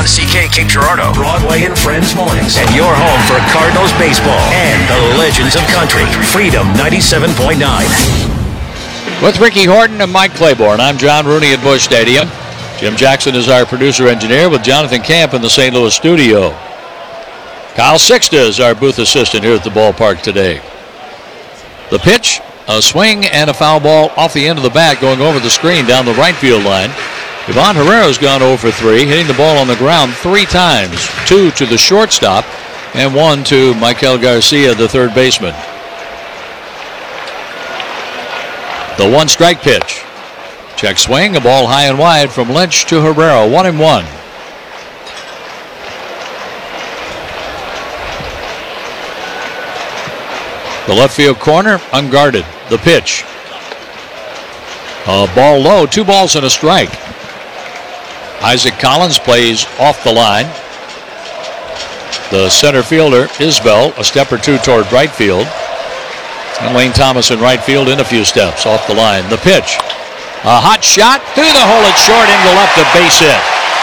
CK King Gerardo, Broadway and Friends Mornings, and your home for Cardinals baseball and the legends of country. Freedom 97.9. With Ricky Horton and Mike Claiborne, I'm John Rooney at Busch Stadium. Jim Jackson is our producer-engineer with Jonathan Camp in the St. Louis studio. Kyle Sixta is our booth assistant here at the ballpark today. The pitch, a swing, and a foul ball off the end of the bat going over the screen down the right field line. Ivan Herrera's gone 0 for 3, hitting the ball on the ground 3 times, 2 to the shortstop and 1 to Michael Garcia, the third baseman. The 1-strike pitch. Check swing, a ball high and wide from Lynch to Herrera, 1-1. The left field corner, unguarded. The pitch. A ball low, 2 balls and a strike. Isaac Collins plays off the line. The center fielder, Isbell, a step or 2 toward right field. And Lane Thomas in right field in a few steps off the line. The pitch. A hot shot through the hole at short into left, a base hit.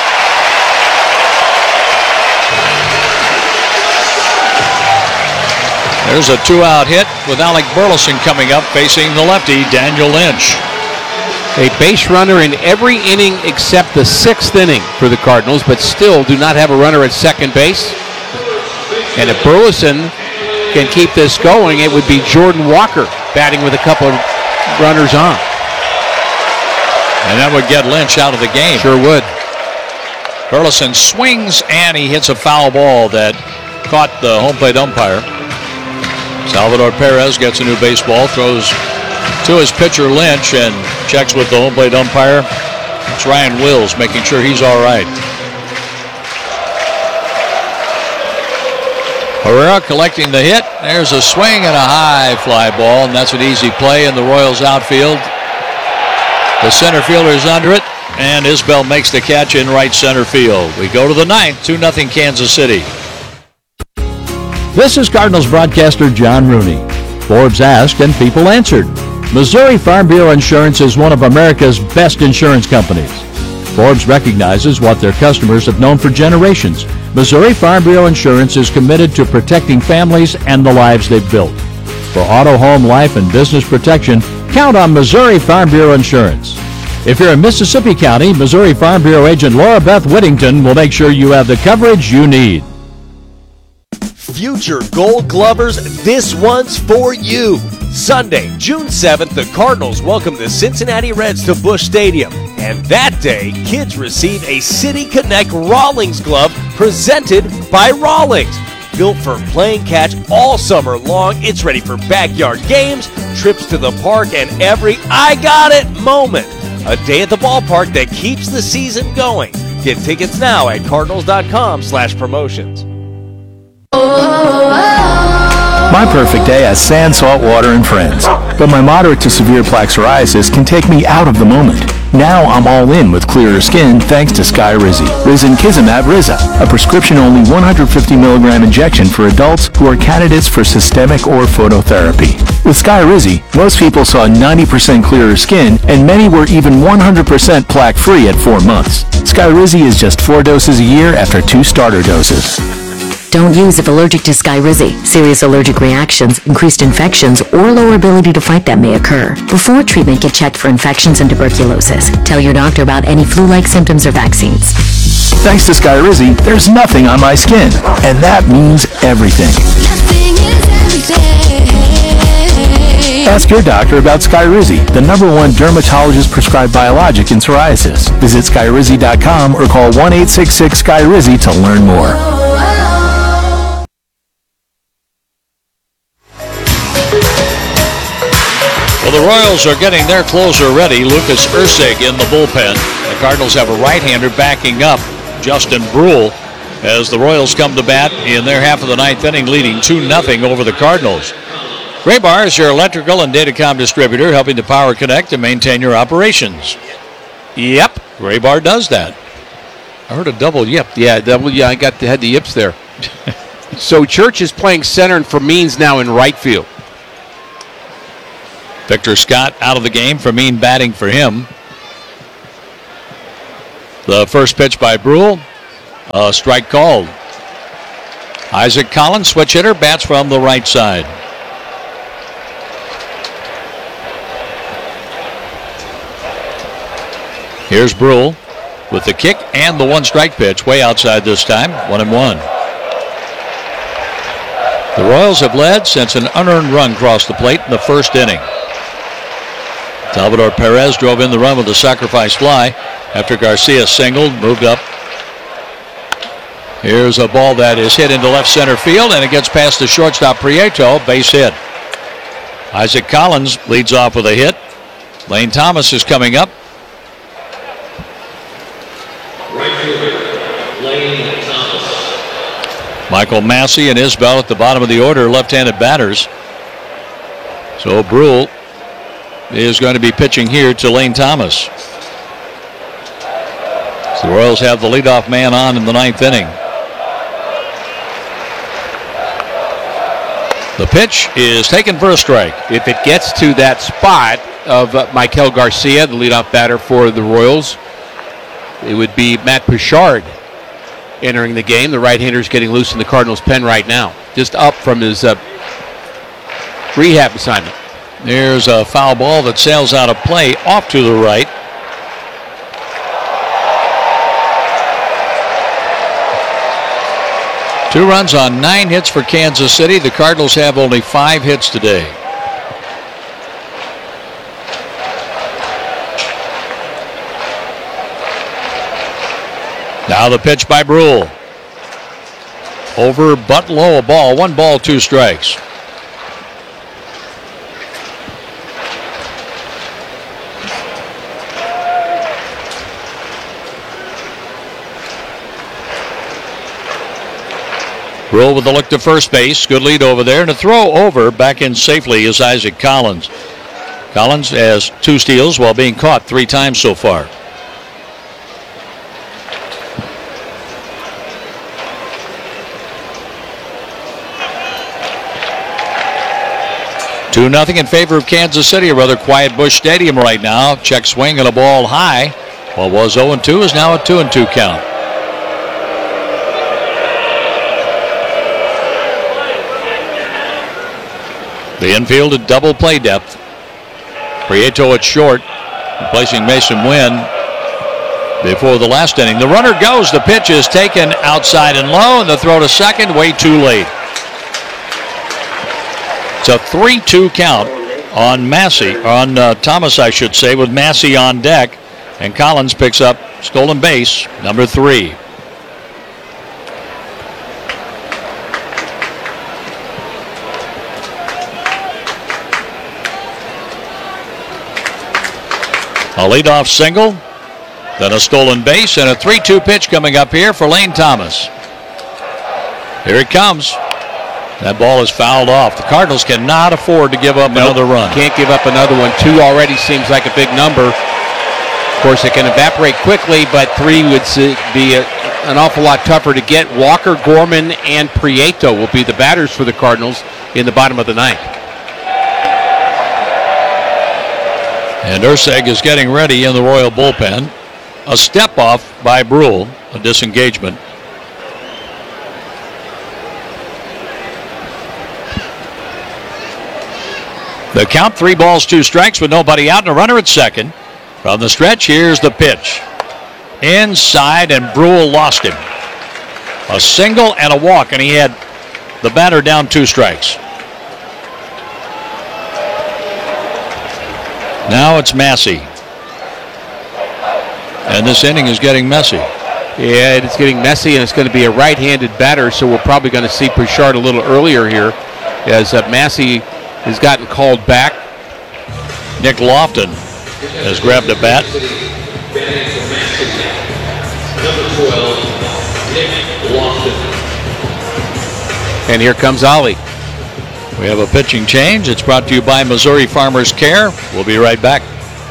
There's a 2-out hit with Alec Burleson coming up facing the lefty, Daniel Lynch. A base runner in every inning except the 6th inning for the Cardinals, but still do not have a runner at second base. And if Burleson can keep this going, it would be Jordan Walker batting with a couple of runners on. And that would get Lynch out of the game. Sure would. Burleson swings and he hits a foul ball that caught the home plate umpire. Salvador Perez gets a new baseball, throws to his pitcher Lynch and checks with the home plate umpire. It's Ryan Wills making sure he's all right. Herrera collecting the hit. There's a swing and a high fly ball, and that's an easy play in the Royals outfield. The center fielder is under it, and Isbell makes the catch in right center field. We go to the 9th, 2-0 Kansas City. This is Cardinals broadcaster John Rooney. Forbes asked and people answered. Missouri Farm Bureau Insurance is one of America's best insurance companies. Forbes recognizes what their customers have known for generations. Missouri Farm Bureau Insurance is committed to protecting families and the lives they've built. For auto, home, life, and business protection, count on Missouri Farm Bureau Insurance. If you're in Mississippi County, Missouri Farm Bureau agent Laura Beth Whittington will make sure you have the coverage you need. Future Gold Glovers, this one's for you. Sunday, June 7th, the Cardinals welcome the Cincinnati Reds to Busch Stadium. And that day, kids receive a City Connect Rawlings glove presented by Rawlings. Built for playing catch all summer long, it's ready for backyard games, trips to the park, and every I got it moment. A day at the ballpark that keeps the season going. Get tickets now at cardinals.com/promotions. My perfect day has sand, salt water, and friends. But my moderate to severe plaque psoriasis can take me out of the moment. Now I'm all in with clearer skin thanks to Skyrizi. Risankizumab Riza, a prescription-only 150 milligram injection for adults who are candidates for systemic or phototherapy. With Skyrizi, most people saw 90% clearer skin, and many were even 100% plaque-free at 4 months. Skyrizi is just 4 doses a year after 2 starter doses. Don't use if allergic to Skyrizi. Serious allergic reactions, increased infections, or lower ability to fight them may occur. Before treatment, get checked for infections and tuberculosis. Tell your doctor about any flu-like symptoms or vaccines. Thanks to Skyrizi, there's nothing on my skin, and that means everything. Nothing is everything. Ask your doctor about Skyrizi, the #1 dermatologist-prescribed biologic in psoriasis. Visit Skyrizi.com or call 1-866-SKYRIZI to learn more. Well, the Royals are getting their closer ready. Lucas Erceg in the bullpen. The Cardinals have a right-hander backing up Justin Brule as the Royals come to bat in their half of the 9th inning, leading 2-0 over the Cardinals. Graybar is your electrical and datacom distributor, helping to power connect and maintain your operations. Yep, Graybar does that. I heard a double yip. Yeah, I had the yips there. So Church is playing center and Fermin's now in right field. Victor Scott out of the game. Fermin batting for him. The first pitch by Brule. A strike called. Isaac Collins, switch hitter, bats from the right side. Here's Brule with the kick and the one strike pitch, way outside this time, 1-1. The Royals have led since an unearned run crossed the plate in the first inning. Salvador Perez drove in the run with a sacrifice fly after Garcia singled, moved up. Here's a ball that is hit into left center field, and it gets past the shortstop Prieto, base hit. Isaac Collins leads off with a hit. Lane Thomas is coming up. Michael Massey and Isbell at the bottom of the order, left-handed batters. So Brule is going to be pitching here to Lane Thomas. So the Royals have the leadoff man on in the ninth inning. The pitch is taken for a strike. If it gets to that spot of Michael Garcia, the leadoff batter for the Royals, it would be Matt Bouchard entering the game. The right-hander's getting loose in the Cardinals' pen right now, just up from his rehab assignment. There's a foul ball that sails out of play off to the right. Two runs on 9 hits for Kansas City. The Cardinals have only 5 hits today. Now the pitch by Brule. Over but low, a ball. 1 ball, 2 strikes. Brule with a look to first base. Good lead over there. And a throw over. Back in safely is Isaac Collins. Collins has 2 steals while being caught 3 times so far. Two 2-0 in favor of Kansas City. A rather quiet Busch Stadium right now. Check swing and a ball high. What was 0-2 is now a 2-2 count. The infield at double play depth. Prieto at short, replacing Mason Wynn before the last inning. The runner goes. The pitch is taken outside and low, and the throw to second way too late. It's a 3-2 count on Massey, on Thomas, I should say, with Massey on deck, and Collins picks up stolen base number 3. A leadoff single, then a stolen base, and a 3-2 pitch coming up here for Lane Thomas. Here it comes. That ball is fouled off. The Cardinals cannot afford to give up another run. Can't give up another one. 2 already seems like a big number. Of course, it can evaporate quickly, but 3 would be an awful lot tougher to get. Walker, Gorman, and Prieto will be the batters for the Cardinals in the bottom of the ninth. And Urseg is getting ready in the Royal bullpen. A step off by Brule, a disengagement. The count, 3 balls, 2 strikes with nobody out and a runner at second. From the stretch, here's the pitch. Inside, and Brule lost him. A single and a walk, and he had the batter down 2 strikes. Now it's Massey. And this inning is getting messy. Yeah, it's getting messy, and it's going to be a right-handed batter, so we're probably going to see Bouchard a little earlier here as Massey has gotten called back. Nick Lofton has grabbed a bat. And here comes Ollie. We have a pitching change. It's brought to you by Missouri Farmers Care. We'll be right back.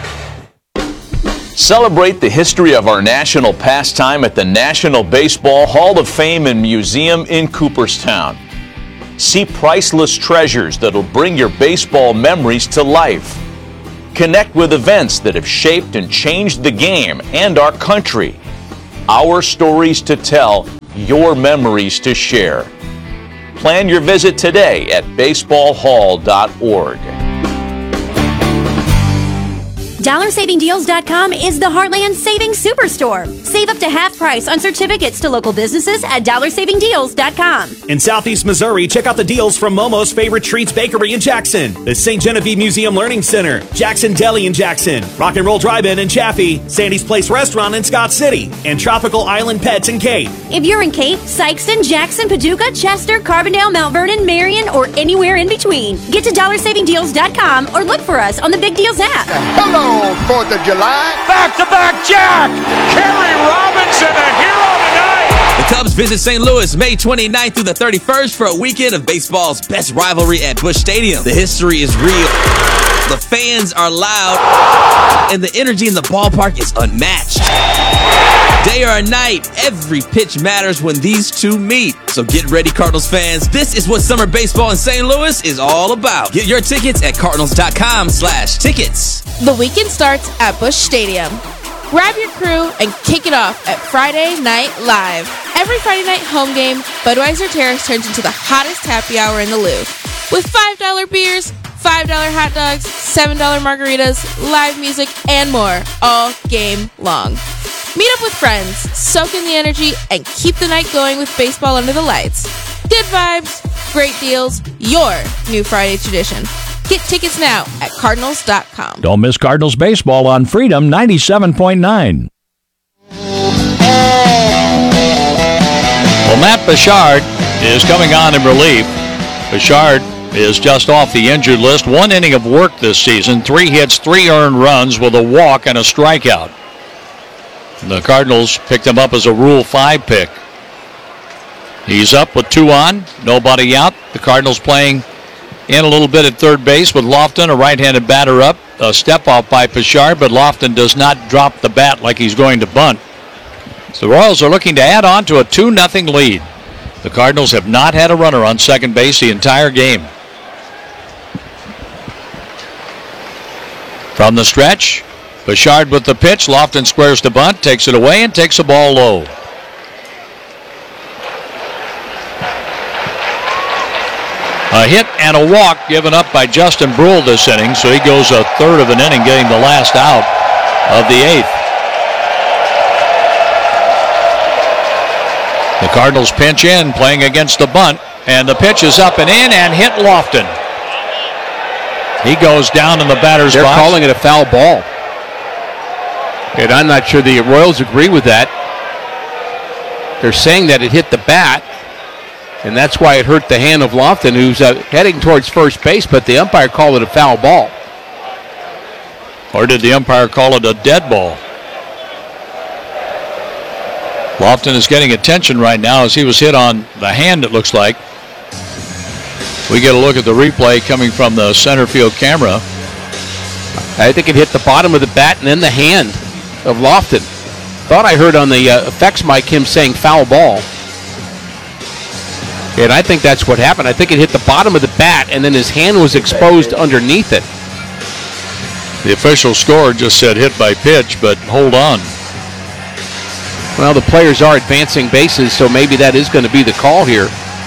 Celebrate the history of our national pastime at the National Baseball Hall of Fame and Museum in Cooperstown. See priceless treasures that'll bring your baseball memories to life. Connect with events that have shaped and changed the game and our country. Our stories to tell, your memories to share. Plan your visit today at baseballhall.org. DollarSavingDeals.com is the Heartland Savings Superstore. Save up to half price on certificates to local businesses at DollarSavingDeals.com. In Southeast Missouri, check out the deals from Momo's Favorite Treats Bakery in Jackson, the St. Genevieve Museum Learning Center, Jackson Deli in Jackson, Rock and Roll Drive-In in Chaffee, Sandy's Place Restaurant in Scott City, and Tropical Island Pets in Cape. If you're in Cape, Sykeston, Jackson, Paducah, Chester, Carbondale, Mount Vernon, Marion, or anywhere in between, get to DollarSavingDeals.com or look for us on the Big Deals app. Hello, 4th of July. Back-to-back Jack! Kerry Robinson, a hero tonight! The Cubs visit St. Louis May 29th through the 31st for a weekend of baseball's best rivalry at Busch Stadium. The history is real. The fans are loud, and the energy in the ballpark is unmatched. Day or night, every pitch matters when these two meet. So get ready, Cardinals fans. This is what summer baseball in St. Louis is all about. Get your tickets at cardinals.com/tickets. The weekend starts at Busch Stadium. Grab your crew and kick it off at Friday Night Live. Every Friday night home game, Budweiser Terrace turns into the hottest happy hour in the Louvre. With $5 beers, $5 hot dogs, $7 margaritas, live music, and more all game long. Meet up with friends, soak in the energy, and keep the night going with baseball under the lights. Good vibes, great deals, your new Friday tradition. Get tickets now at Cardinals.com. Don't miss Cardinals baseball on Freedom 97.9. Well, Matt Bouchard is coming on in relief. Bouchard is just off the injured list. 1 inning of work this season, 3 hits, 3 earned runs with a walk and a strikeout. The Cardinals picked him up as a Rule 5 pick. He's up with 2 on, nobody out. The Cardinals playing in a little bit at third base with Lofton, a right-handed batter up. A step off by Bouchard, but Lofton does not drop the bat like he's going to bunt. So the Royals are looking to add on to a 2-0 lead. The Cardinals have not had a runner on second base the entire game. From the stretch, Bouchard with the pitch. Lofton squares the bunt, takes it away, and takes the ball low. A hit and a walk given up by Justin Brule this inning, so he goes a third of an inning, getting the last out of the 8th. The Cardinals pinch in, playing against the bunt, and the pitch is up and in and hit Lofton. He goes down in the batter's box. They're calling it a foul ball. And I'm not sure the Royals agree with that. They're saying that it hit the bat, and that's why it hurt the hand of Lofton, who's heading towards first base, but the umpire called it a foul ball. Or did the umpire call it a dead ball? Lofton is getting attention right now as he was hit on the hand, it looks like. We get a look at the replay coming from the center field camera. I think it hit the bottom of the bat and then the hand of Lofton. Thought I heard on the effects mic him saying foul ball. And I think that's what happened. I think it hit the bottom of the bat and then his hand was exposed underneath it. The official score just said hit by pitch, but hold on. Well, the players are advancing bases, so maybe that is going to be the call here.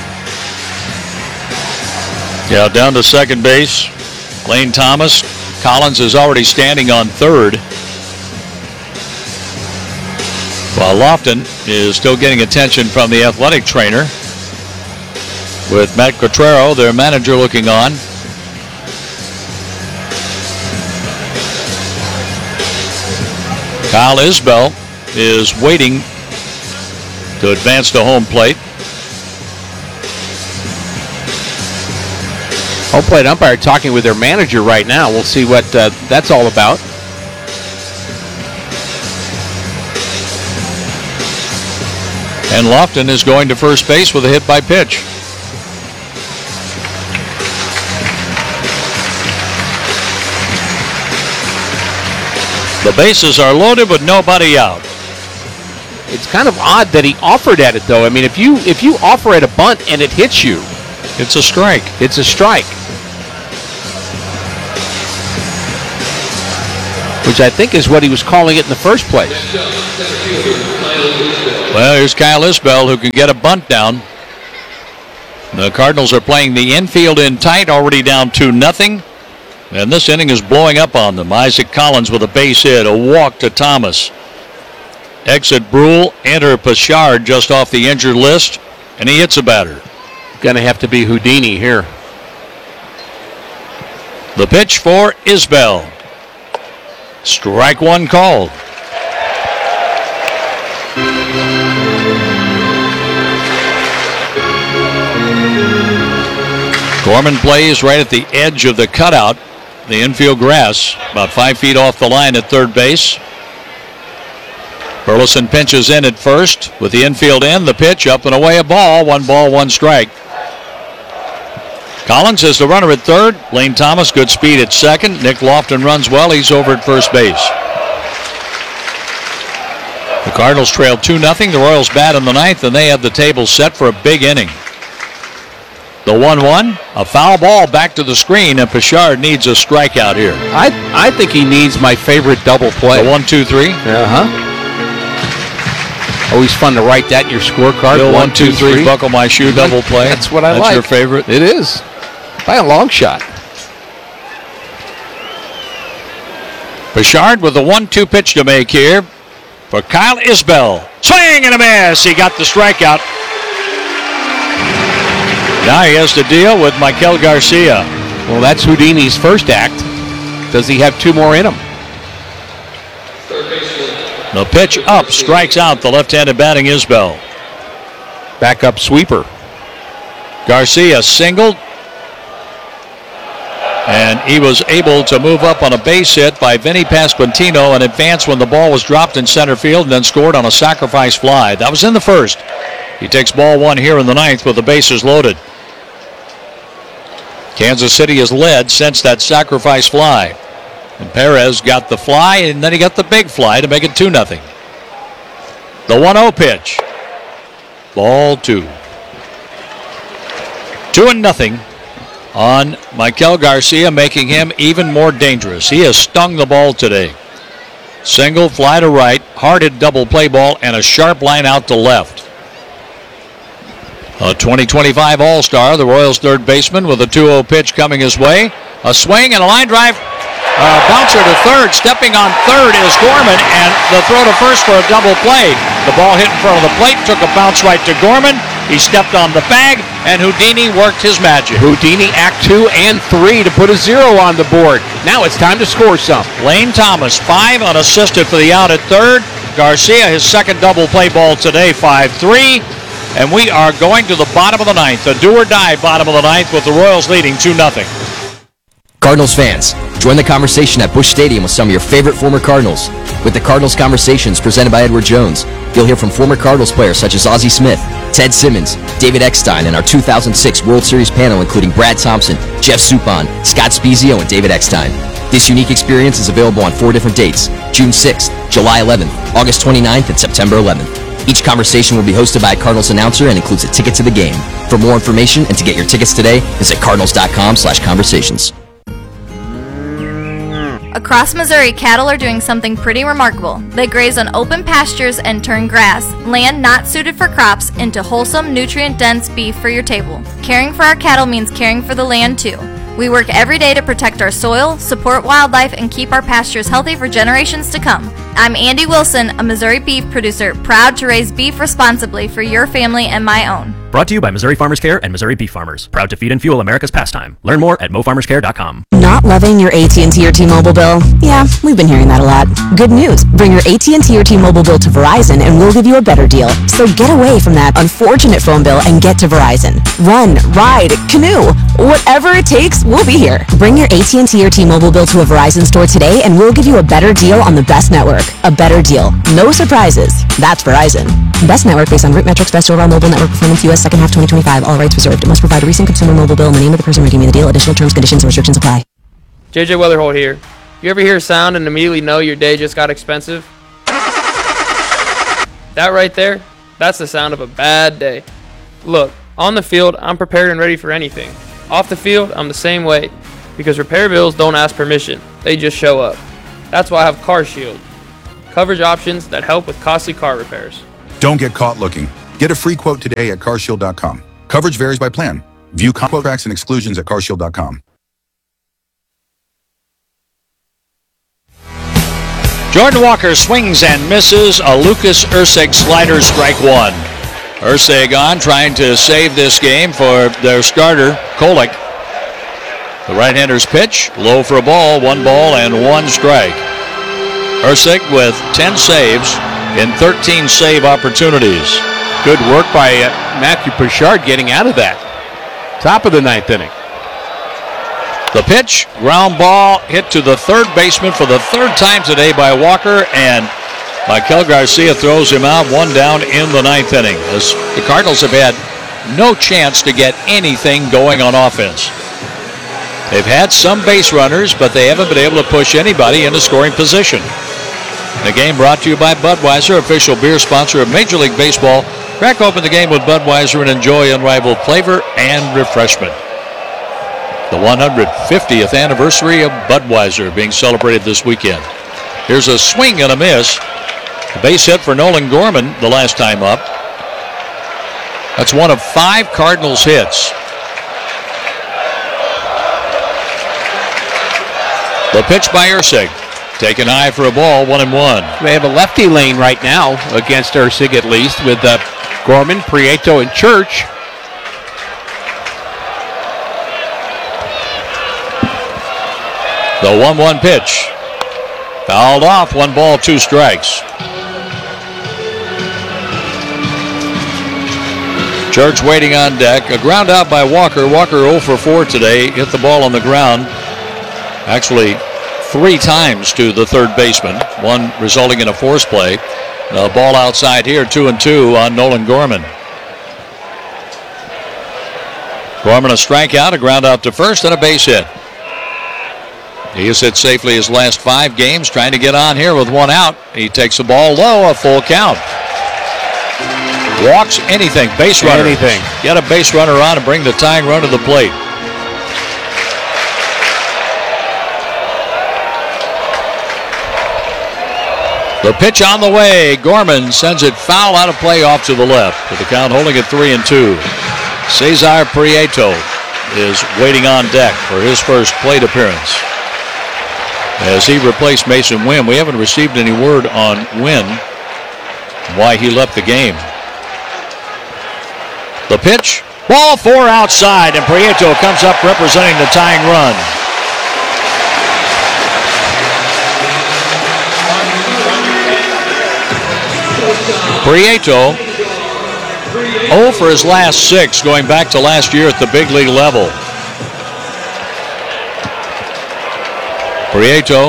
Yeah, down to second base, Lane Thomas. Collins is already standing on third. While Lofton is still getting attention from the athletic trainer, with Matt Quatraro, their manager, looking on. Kyle Isbell is waiting to advance to home plate. Home plate umpire talking with their manager right now. We'll see what that's all about. And Lofton is going to first base with a hit by pitch. The bases are loaded with nobody out. It's kind of odd that he offered at it, though. I mean, if you offer at a bunt and it hits you, it's a strike. It's a strike. which I think is what he was calling it in the first place. Well, here's Kyle Isbell, who can get a bunt down. The Cardinals are playing the infield in tight, already down 2-0. And this inning is blowing up on them. Isaac Collins with a base hit, a walk to Thomas. Exit Brule, enter Pashard just off the injured list, and he hits a batter. Going to have to be Houdini here. The pitch for Isbell. Strike one called. Gorman plays right at the edge of the cutout, the infield grass, about 5 feet off the line at third base. Burleson pinches in at first with the infield end. The pitch up and away, a ball. 1 strike. Collins is the runner at third. Lane Thomas, good speed at second. Nick Lofton runs well. He's over at first base. The Cardinals trail 2-0. The Royals bat in the ninth, and they have the table set for a big inning. The 1-1, a foul ball back to the screen, and Pashard needs a strikeout here. I think he needs my favorite double play. The 1-2-3? Always fun to write that in your scorecard. The 1-2-3, buckle my shoe double play. That's what I like. That's your favorite? It is. By a long shot. Pashard with a 1-2 pitch to make here for Kyle Isbell. Swing and a miss. He got the strikeout. Now he has to deal with Michael Garcia. Well, that's Houdini's first act. Does he have 2 more in him? The pitch up, strikes out the left-handed batting Isbell. Backup sweeper. Garcia singled. And he was able to move up on a base hit by Vinny Pasquantino and advance when the ball was dropped in center field and then scored on a sacrifice fly. That was in the first. He takes ball 1 here in the ninth with the bases loaded. Kansas City has led since that sacrifice fly. And Perez got the fly, and then he got the big fly to make it 2-0. The 1-0 pitch. Ball 2. 2-0 on Michael Garcia, making him even more dangerous. He has stung the ball today. Single, fly to right, hard-hit double play ball, and a sharp line out to left. A 2025 All-Star, the Royals' third baseman, with a 2-0 pitch coming his way. A swing and a line drive. Bouncer to third. Stepping on third is Gorman, and the throw to first for a double play. The ball hit in front of the plate, took a bounce right to Gorman. He stepped on the bag, and Houdini worked his magic. Houdini act 2 and 3 to put a 0 on the board. Now it's time to score some. Lane Thomas, 5 unassisted for the out at third. Garcia, his second double play ball today, 5-3. And we are going to the bottom of the ninth, a do-or-die bottom of the ninth, with the Royals leading 2-0. Cardinals fans, join the conversation at Busch Stadium with some of your favorite former Cardinals. With the Cardinals Conversations presented by Edward Jones, you'll hear from former Cardinals players such as Ozzie Smith, Ted Simmons, David Eckstein, and our 2006 World Series panel including Brad Thompson, Jeff Suppan, Scott Spezio, and David Eckstein. This unique experience is available on 4 different dates: June 6th, July 11th, August 29th, and September 11th. Each conversation will be hosted by a Cardinals announcer and includes a ticket to the game. For more information and to get your tickets today, visit cardinals.com/conversations. Across Missouri, cattle are doing something pretty remarkable. They graze on open pastures and turn grass, land not suited for crops, into wholesome, nutrient-dense beef for your table. Caring for our cattle means caring for the land, too. We work every day to protect our soil, support wildlife, and keep our pastures healthy for generations to come. I'm Andy Wilson, a Missouri beef producer, proud to raise beef responsibly for your family and my own. Brought to you by Missouri Farmers Care and Missouri Beef Farmers. Proud to feed and fuel America's pastime. Learn more at mofarmerscare.com. Not loving your AT&T or T-Mobile bill? Yeah, we've been hearing that a lot. Good news. Bring your AT&T or T-Mobile bill to Verizon and we'll give you a better deal. So get away from that unfortunate phone bill and get to Verizon. Run, ride, canoe. Whatever it takes, we'll be here. Bring your AT&T or T-Mobile bill to a Verizon store today and we'll give you a better deal on the best network. A better deal. No surprises. That's Verizon. Best network based on root metrics, best overall mobile network performance, U.S. second half 2025. All rights reserved. It must provide a recent consumer mobile bill and the name of the person redeeming the deal. Additional terms, conditions, and restrictions apply. JJ Weatherholt here. You ever hear a sound and immediately know your day just got expensive? That right there, that's the sound of a bad day. Look, on the field, I'm prepared and ready for anything. Off the field, I'm the same way. Because repair bills don't ask permission. They just show up. That's why I have CarShield. Coverage options that help with costly car repairs. Don't get caught looking. Get a free quote today at carshield.com. Coverage varies by plan. View contracts and exclusions at carshield.com. Jordan Walker swings and misses a Lucas Erceg slider, strike one. Erceg on trying to save this game for their starter, Kolek. The right-hander's pitch, low for a ball, 1 ball and 1 strike. Erceg with 10 saves in 13 save opportunities. Good work by Matthew Pritchard getting out of that. Top of the 9th inning. The pitch, ground ball, hit to the third baseman for the 3rd time today by Walker, and Michael Garcia throws him out, 1 down in the 9th inning, as the Cardinals have had no chance to get anything going on offense. They've had some base runners, but they haven't been able to push anybody into scoring position. The game brought to you by Budweiser, official beer sponsor of Major League Baseball. Crack open the game with Budweiser and enjoy unrivaled flavor and refreshment. The 150th anniversary of Budweiser being celebrated this weekend. Here's a swing and a miss. A base hit for Nolan Gorman the last time up. That's one of 5 Cardinals hits. The pitch by Erceg. Taken high for a ball, 1-1. They have a lefty lane right now against Erceg, at least, with Gorman, Prieto, and Church. The 1-1 pitch. Fouled off, 1 ball, 2 strikes. Church waiting on deck. A ground out by Walker. Walker 0 for 4 today. Hit the ball on the ground. Actually, 3 times to the third baseman. 1 resulting in a force play. The ball outside here, 2-2 on Nolan Gorman. Gorman a strikeout, a ground out to first, and a base hit. He has hit safely his last 5 games, trying to get on here with 1 out. He takes the ball low, a full count. Walks anything, base runner. Anything. Get a base runner on and bring the tying run to the plate. The pitch on the way. Gorman sends it foul out of play off to the left. With the count holding at 3-2. Cesar Prieto is waiting on deck for his first plate appearance, as he replaced Mason Wynn. We haven't received any word on Wynn, why he left the game. The pitch, ball 4 outside, and Prieto comes up representing the tying run. Prieto 0 for his last 6, going back to last year at the big league level. Prieto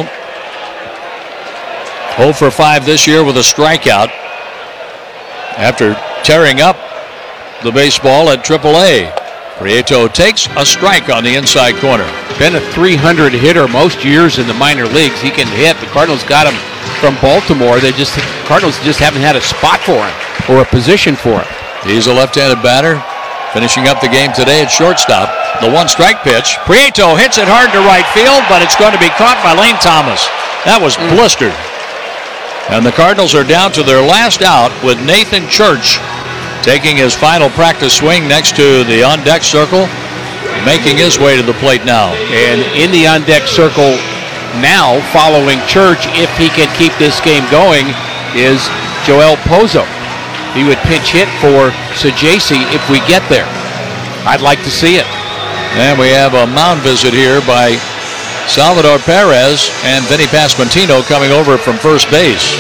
0 for 5 this year with a strikeout after tearing up the baseball at AAA. Prieto takes a strike on the inside corner. Been a 300 hitter most years in the minor leagues. He can hit. The Cardinals got him from Baltimore. The Cardinals just haven't had a spot for him or a position for him. He's a left-handed batter, finishing up the game today at shortstop. The 1-strike pitch. Prieto hits it hard to right field, but it's going to be caught by Lane Thomas. That was blistered. And the Cardinals are down to their last out with Nathan Church taking his final practice swing next to the on-deck circle, making his way to the plate now. And in the on-deck circle now, following Church, if he can keep this game going, is Joel Pozo. He would pinch hit for Sajaci if we get there. I'd like to see it. And we have a mound visit here by Salvador Perez and Vinny Pasquantino coming over from first base.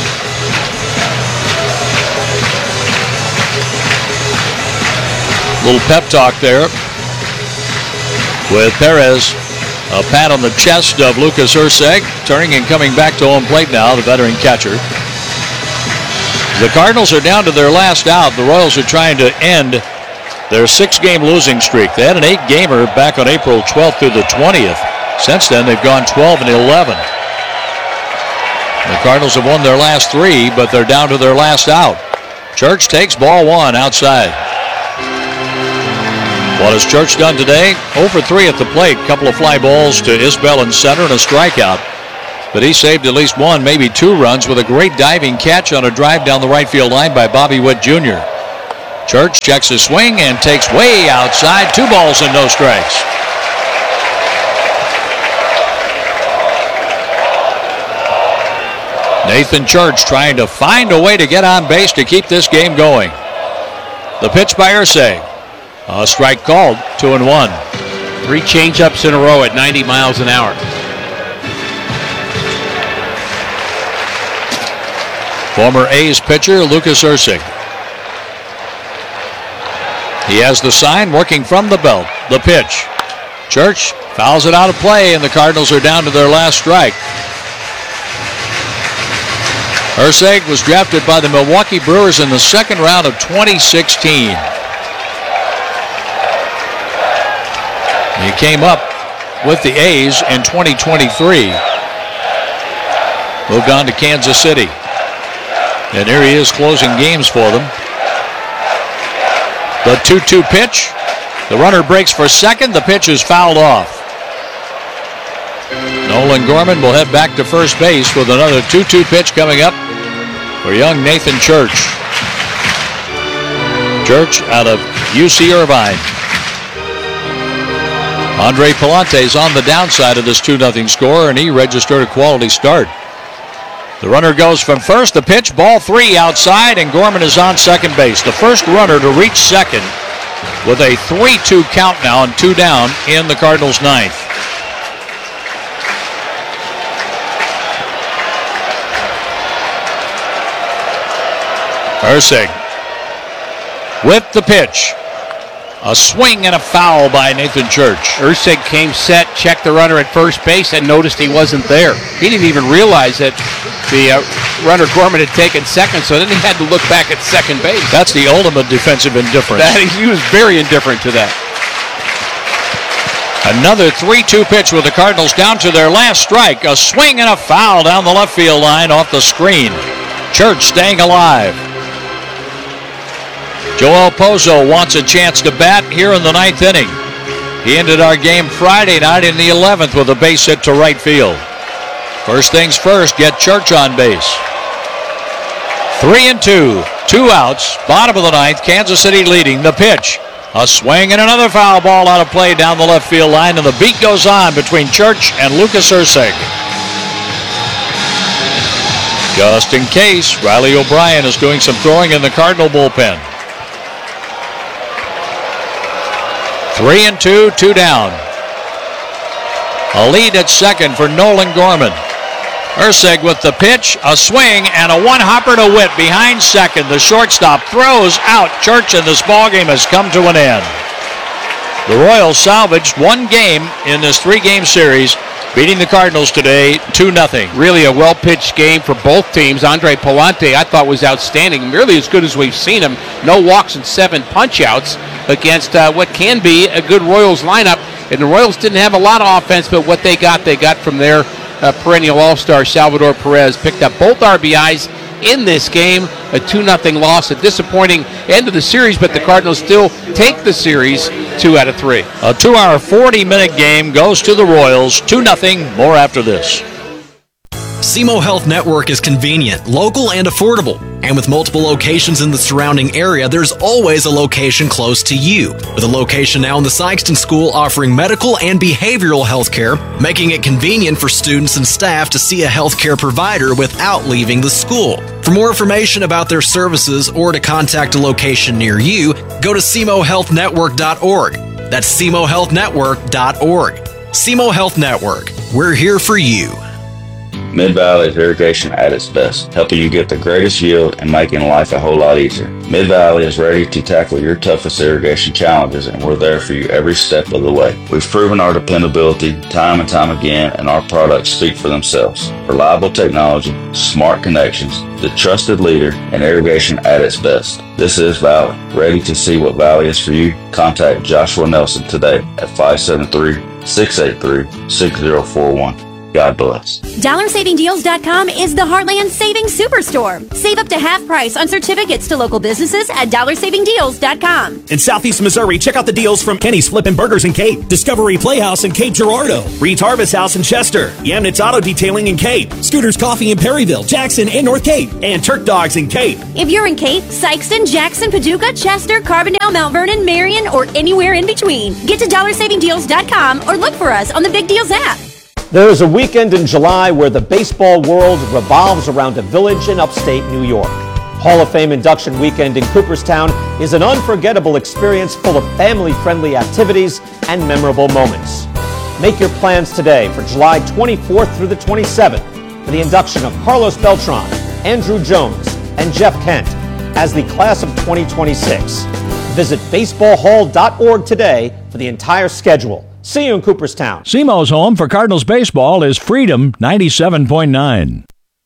Little pep talk there with Perez. A pat on the chest of Lucas Erceg, turning and coming back to home plate now, the veteran catcher. The Cardinals are down to their last out. The Royals are trying to end their 6-game losing streak. They had an 8-gamer back on April 12th through the 20th. Since then, they've gone 12-11. The Cardinals have won their last 3, but they're down to their last out. Church takes ball 1 outside. What has Church done today? 0 for 3 at the plate. Couple of fly balls to Isbell in center and a strikeout. but he saved at least one, maybe two runs with a great diving catch on a drive down the right field line by Bobby Witt Jr. Church checks his swing and takes way outside. 2 balls and no strikes. Nathan Church trying to find a way to get on base to keep this game going. The pitch by Irsay. A strike called, 2-1. 3 changeups in a row at 90 miles an hour. Former A's pitcher Lucas Irsay. He has the sign working from the belt. The pitch. Church fouls it out of play, and the Cardinals are down to their last strike. Irsay was drafted by the Milwaukee Brewers in the second round of 2016. He came up with the A's in 2023. Moved on to Kansas City. And here he is closing games for them. The 2-2 pitch. The runner breaks for second. The pitch is fouled off. Nolan Gorman will head back to first base with another 2-2 pitch coming up for young Nathan Church. Church out of UC Irvine. Andre Palante's on the downside of this 2-0 score, and he registered a quality start. The runner goes from first. The pitch, ball 3 outside, and Gorman is on second base. The first runner to reach second with a 3-2 count now and 2 down in the Cardinals' 9th. Irsay with the pitch. A swing and a foul by Nathan Church. Irsay came set, checked the runner at first base, and noticed he wasn't there. He didn't even realize that the runner Gorman had taken second, so then he had to look back at second base. That's the ultimate defensive indifference. He was very indifferent to that. Another 3-2 pitch with the Cardinals down to their last strike. A swing and a foul down the left field line off the screen. Church staying alive. Joel Pozo wants a chance to bat here in the 9th inning. He ended our game Friday night in the 11th with a base hit to right field. First things first, get Church on base. 3-2, 2 outs, bottom of the 9th, Kansas City leading. The pitch, a swing and another foul ball out of play down the left field line, and the beat goes on between Church and Lucas Irsay. Just in case, Riley O'Brien is doing some throwing in the Cardinal bullpen. 3-2, 2 down. A lead at second for Nolan Gorman. Irsay with the pitch, a swing, and a one-hopper to Witt behind second. The shortstop throws out Church, and this ballgame has come to an end. The Royals salvaged one game in this 3-game series, beating the Cardinals today 2-0. Really a well-pitched game for both teams. Andre Palante, I thought, was outstanding. Really as good as we've seen him. No walks and 7 punch-outs against what can be a good Royals lineup. And the Royals didn't have a lot of offense, but what they got from their perennial all-star Salvador Perez. Picked up both RBIs in this game. A 2-0 loss, a disappointing end of the series, but the Cardinals still take the series 2 out of 3. A 2-hour, 40-minute game goes to the Royals, 2-0. More after this. SEMO Health Network is convenient, local, and affordable. And with multiple locations in the surrounding area, there's always a location close to you. With a location now in the Sykeston School offering medical and behavioral health care, making it convenient for students and staff to see a healthcare provider without leaving the school. For more information about their services or to contact a location near you, go to SEMOHealthNetwork.org. That's SEMOHealthNetwork.org. SEMO Health Network. We're here for you. Mid-Valley's irrigation at its best, helping you get the greatest yield and making life a whole lot easier. Mid-Valley is ready to tackle your toughest irrigation challenges, and we're there for you every step of the way. We've proven our dependability time and time again, and our products speak for themselves. Reliable technology, smart connections, the trusted leader, and irrigation at its best. This is Valley. Ready to see what Valley is for you? Contact Joshua Nelson today at 573-683-6041. God bless. DollarSavingDeals.com is the Heartland Savings Superstore. Save up to half price on certificates to local businesses at DollarSavingDeals.com. In Southeast Missouri, check out the deals from Kenny's Flippin' Burgers in Cape, Discovery Playhouse in Cape Girardeau, Reed's Harvest House in Chester, Yamnitz Auto Detailing in Cape, Scooter's Coffee in Perryville, Jackson, and North Cape, and Turk Dogs in Cape. If you're in Cape, Sykeston, Jackson, Paducah, Chester, Carbondale, Mount Vernon, Marion, or anywhere in between, get to DollarSavingDeals.com or look for us on the Big Deals app. There's a weekend in July where the baseball world revolves around a village in upstate New York. Hall of Fame induction weekend in Cooperstown is an unforgettable experience full of family-friendly activities and memorable moments. Make your plans today for July 24th through the 27th for the induction of Carlos Beltran, Andrew Jones, and Jeff Kent as the class of 2026. Visit baseballhall.org today for the entire schedule. See you in Cooperstown. SEMO's home for Cardinals baseball is Freedom 97.9.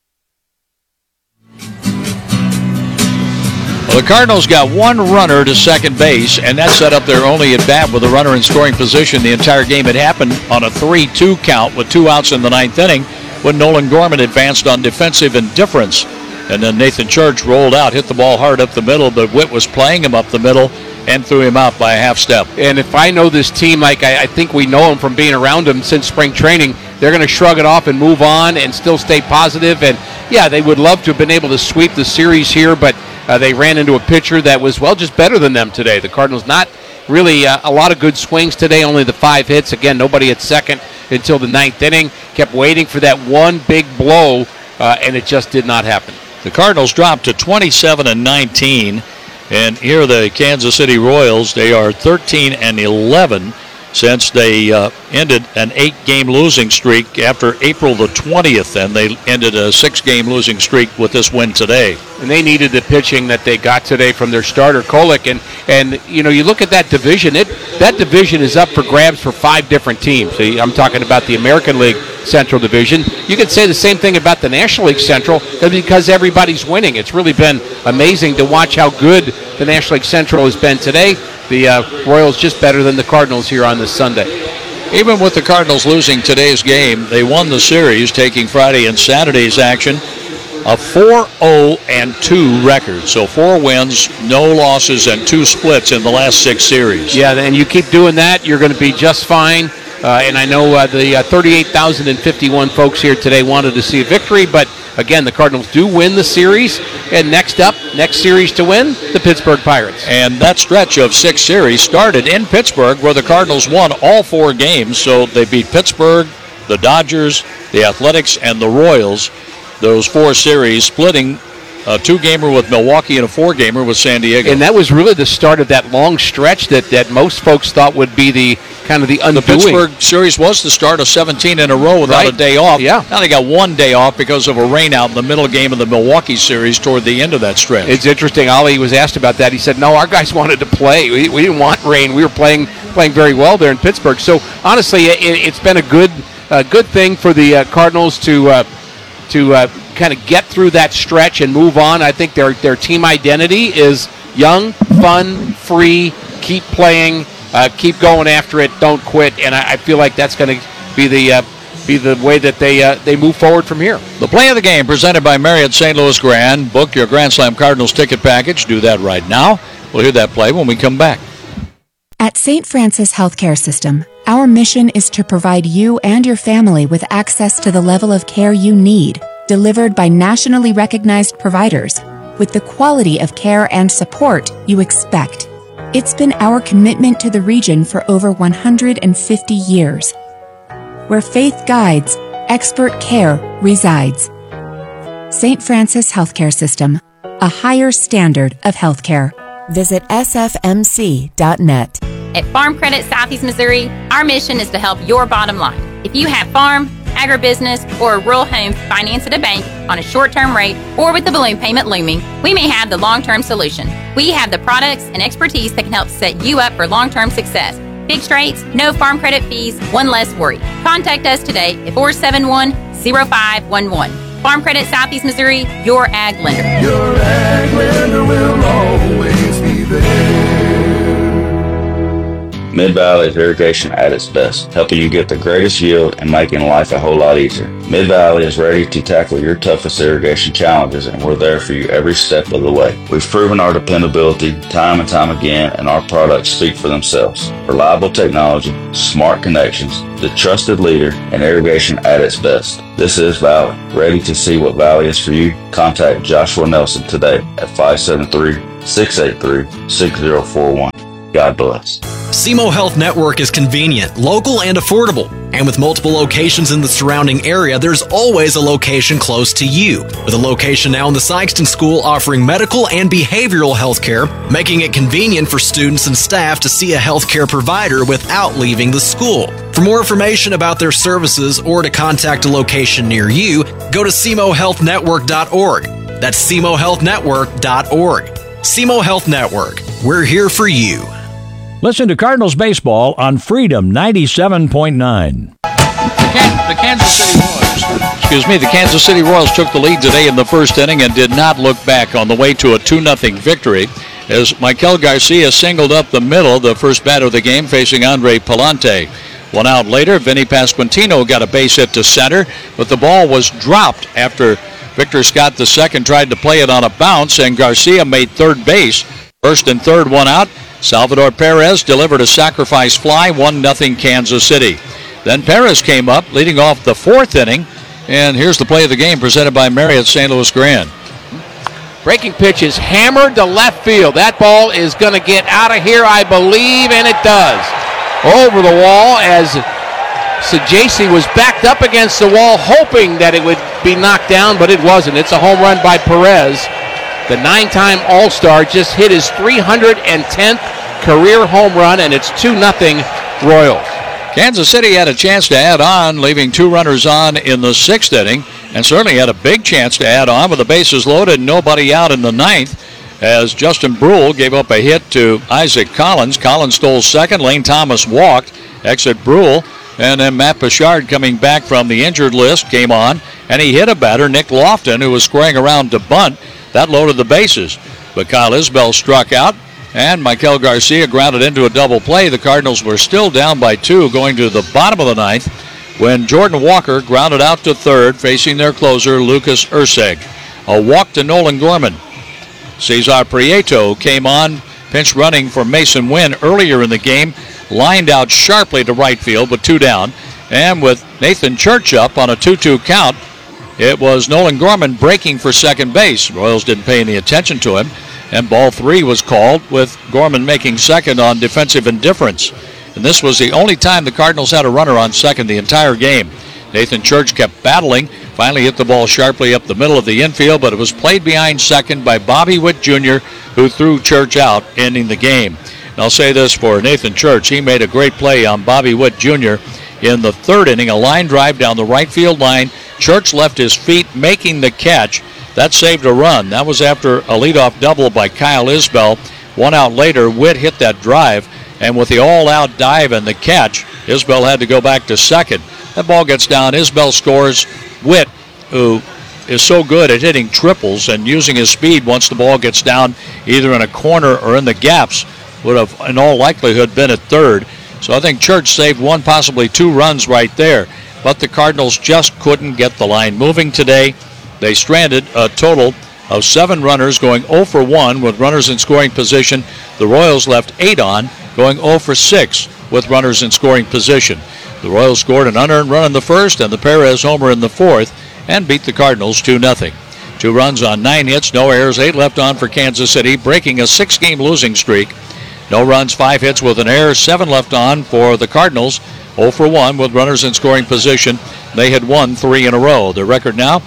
Well, the Cardinals got one runner to second base, and that set up their only at bat with a runner in scoring position the entire game. It happened on a 3-2 count with 2 outs in the ninth inning when Nolan Gorman advanced on defensive indifference. And then Nathan Church rolled out, hit the ball hard up the middle, but Witt was playing him up the middle and threw him out by a half step. And if I know this team like I think we know them from being around them since spring training, they're going to shrug it off and move on and still stay positive. And, yeah, they would love to have been able to sweep the series here, but they ran into a pitcher that was, well, just better than them today. The Cardinals not really a lot of good swings today, only the 5 hits. Again, nobody at second until the ninth inning. Kept waiting for that one big blow, and it just did not happen. The Cardinals dropped to 27-19. And here are the Kansas City Royals. They are 13-11 since they ended an 8-game losing streak after April the 20th, and they ended a 6-game losing streak with this win today. And they needed the pitching that they got today from their starter, Kolek. And you know, you look at that division, that division is up for grabs for 5 different teams. So I'm talking about the American League Central Division. You could say the same thing about the National League Central because everybody's winning. It's really been amazing to watch how good the National League Central has been today. The Royals just better than the Cardinals here on this Sunday. Even with the Cardinals losing today's game, they won the series, taking Friday and Saturday's action. A 4-0-2 record. So 4 wins, no losses, and 2 splits in the last 6 series. Yeah, and you keep doing that, you're going to be just fine. And I know the 38,051 folks here today wanted to see a victory, but again, the Cardinals do win the series. And next series to win, the Pittsburgh Pirates. And that stretch of 6 series started in Pittsburgh, where the Cardinals won all 4 games. So they beat Pittsburgh, the Dodgers, the Athletics, and the Royals. Those 4 series, splitting a 2-gamer with Milwaukee and a 4-gamer with San Diego. And that was really the start of that long stretch that most folks thought would be the kind of the undoing. The Pittsburgh series was the start of 17 in a row without a day off. Yeah. Now they got 1 day off because of a rainout in the middle game of the Milwaukee series toward the end of that stretch. It's interesting. Ali was asked about that. He said, no, our guys wanted to play. We didn't want rain. We were playing very well there in Pittsburgh. So, honestly, it's been a good thing for the Cardinals to kind of get through that stretch and move on. I think their team identity is young, fun, free, keep playing, keep going after it, don't quit, and I feel like that's going to be the way that they move forward from here. The play of the game presented by Marriott St. Louis Grand. Book your Grand Slam Cardinals ticket package. Do that right now. We'll hear that play when we come back. At St. Francis Healthcare System, our mission is to provide you and your family with access to the level of care you need, delivered by nationally recognized providers, with the quality of care and support you expect. It's been our commitment to the region for over 150 years. Where faith guides, expert care resides. St. Francis Healthcare System, a higher standard of healthcare. Visit sfmc.net. At Farm Credit Southeast Missouri, our mission is to help your bottom line. If you have farm, agribusiness, or a rural home financed at a bank on a short-term rate or with the balloon payment looming, we may have the long-term solution. We have the products and expertise that can help set you up for long-term success. Fixed rates, no farm credit fees, one less worry. Contact us today at 471-0511. Farm Credit Southeast Missouri, your ag lender. Your ag lender will always be there. Mid-Valley's irrigation at its best, helping you get the greatest yield and making life a whole lot easier. Mid-Valley is ready to tackle your toughest irrigation challenges, and we're there for you every step of the way. We've proven our dependability time and time again, and our products speak for themselves. Reliable technology, smart connections, the trusted leader, and irrigation at its best. This is Valley. Ready to see what Valley is for you? Contact Joshua Nelson today at 573-683-6041. God bless. SEMO Health Network is convenient, local, and affordable. And with multiple locations in the surrounding area, there's always a location close to you. With a location now in the Sykeston School offering medical and behavioral health care, making it convenient for students and staff to see a healthcare provider without leaving the school. For more information about their services or to contact a location near you, go to SEMOHealthNetwork.org. That's SEMOHealthNetwork.org. SEMO Health Network. We're here for you. Listen to Cardinals baseball on Freedom 97.9. The Kansas City Royals took the lead today in the first inning and did not look back on the way to a 2-0 victory as Maikel Garcia singled up the middle, the first batter of the game, facing Andre Palante. 1 out later, Vinny Pasquantino got a base hit to center, but the ball was dropped after Victor Scott II tried to play it on a bounce, and Garcia made third base. First and third, 1 out. Salvador Perez delivered a sacrifice fly, 1-0 Kansas City. Then Perez came up, leading off the fourth inning, and here's the play of the game presented by Marriott St. Louis Grand. Breaking pitch is hammered to left field. That ball is going to get out of here, I believe, and it does. Over the wall as Sajaci was backed up against the wall, hoping that it would be knocked down, but it wasn't. It's a home run by Perez. The 9-time All-Star just hit his 310th career home run, and it's 2-0 Royals. Kansas City had a chance to add on, leaving 2 runners on in the 6th inning, and certainly had a big chance to add on with the bases loaded and nobody out in the 9th as Justin Brule gave up a hit to Isaac Collins. Collins stole second. Lane Thomas walked. Exit Brule. And then Matt Bichard, coming back from the injured list, came on, and he hit a batter, Nick Lofton, who was squaring around to bunt. That loaded the bases. But Kyle Isbell struck out, and Maikel Garcia grounded into a double play. The Cardinals were still down by 2 going to the bottom of the 9th when Jordan Walker grounded out to third, facing their closer, Lucas Erceg. A walk to Nolan Gorman. Cesar Prieto came on, pinch running for Mason Wynn earlier in the game, lined out sharply to right field with 2 down. And with Nathan Church up on a 2-2 count, it was Nolan Gorman breaking for second base. Royals didn't pay any attention to him, and ball 3 was called with Gorman making second on defensive indifference. And this was the only time the Cardinals had a runner on second the entire game. Nathan Church kept battling, finally hit the ball sharply up the middle of the infield, but it was played behind second by Bobby Witt Jr., who threw Church out, ending the game. And I'll say this for Nathan Church. He made a great play on Bobby Witt Jr. in the 3rd inning, a line drive down the right field line. Church left his feet, making the catch. That saved a run. That was after a leadoff double by Kyle Isbell. 1 out later, Witt hit that drive, and with the all-out dive and the catch, Isbell had to go back to second. That ball gets down. Isbell scores. Witt, who is so good at hitting triples and using his speed once the ball gets down either in a corner or in the gaps, would have in all likelihood been at third. So I think Church saved 1, possibly 2 runs right there. But the Cardinals just couldn't get the line moving today. They stranded a total of 7 runners, going 0 for 1 with runners in scoring position. The Royals left 8 on, going 0 for 6 with runners in scoring position. The Royals scored an unearned run in the first and the Perez homer in the 4th and beat the Cardinals 2-0. 2 runs on 9 hits, no errors, 8 left on for Kansas City, breaking a 6-game losing streak. No runs, 5 hits with an error, 7 left on for the Cardinals. 0 for 1 with runners in scoring position. They had won 3 in a row. Their record now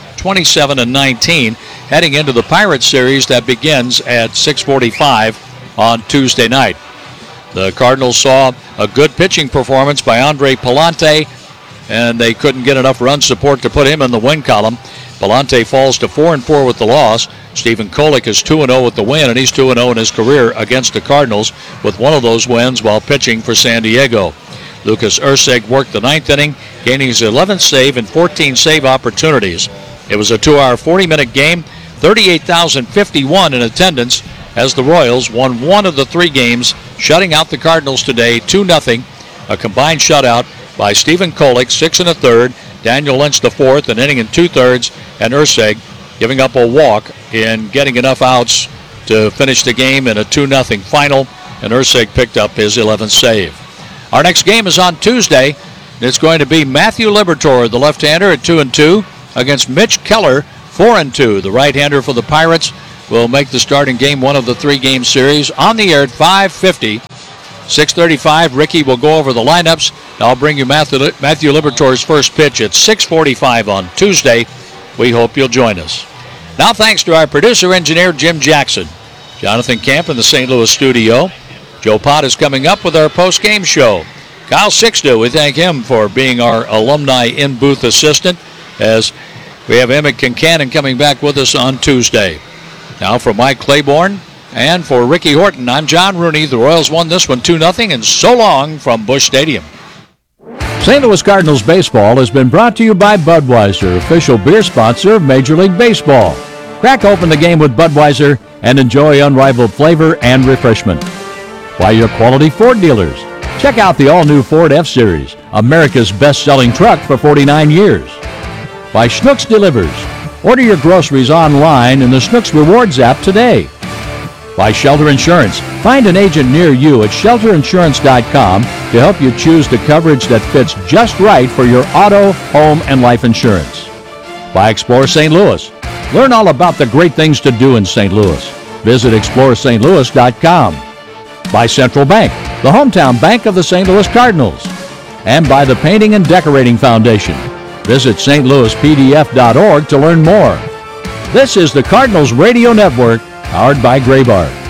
27-19, heading into the Pirates series that begins at 6:45 on Tuesday night. The Cardinals saw a good pitching performance by Andre Palante, and they couldn't get enough run support to put him in the win column. Palante falls to 4-4 with the loss. Stephen Kolek is 2-0 with the win, and he's 2-0 in his career against the Cardinals with one of those wins while pitching for San Diego. Lucas Erceg worked the 9th inning, gaining his 11th save and 14 save opportunities. It was a 2-hour, 40-minute game, 38,051 in attendance as the Royals won one of the 3 games, shutting out the Cardinals today 2-0. A combined shutout by Stephen Kolek, 6 1/3, Daniel Lynch the 4th, an inning and 2/3, and Urseg giving up a walk in getting enough outs to finish the game in a 2-0 final, and Urseg picked up his 11th save. Our next game is on Tuesday. It's going to be Matthew Liberatore, the left-hander, at 2-2, against Mitch Keller, 4-2. The right-hander for the Pirates will make the starting game 1 of the 3-game series. On the air at 5:50. 6:35, Ricky will go over the lineups. I'll bring you Matthew Liberatore's first pitch at 6:45 on Tuesday. We hope you'll join us. Now, thanks to our producer-engineer, Jim Jackson. Jonathan Camp in the St. Louis studio. Joe Pott is coming up with our post-game show. Kyle Sixto, we thank him for being our alumni in-booth assistant, as we have Emmett Kincannon coming back with us on Tuesday. Now for Mike Claiborne and for Ricky Horton, I'm John Rooney. The Royals won this one 2-0, and so long from Busch Stadium. St. Louis Cardinals baseball has been brought to you by Budweiser, official beer sponsor of Major League Baseball. Crack open the game with Budweiser and enjoy unrivaled flavor and refreshment. By your quality Ford dealers. Check out the all-new Ford F-Series, America's best-selling truck for 49 years. By Schnucks Delivers. Order your groceries online in the Schnucks Rewards app today. By Shelter Insurance. Find an agent near you at shelterinsurance.com to help you choose the coverage that fits just right for your auto, home, and life insurance. By Explore St. Louis. Learn all about the great things to do in St. Louis. Visit exploreStLouis.com. By Central Bank, the hometown bank of the St. Louis Cardinals. And by the Painting and Decorating Foundation. Visit stlouispdf.org to learn more. This is the Cardinals Radio Network, powered by Graybar.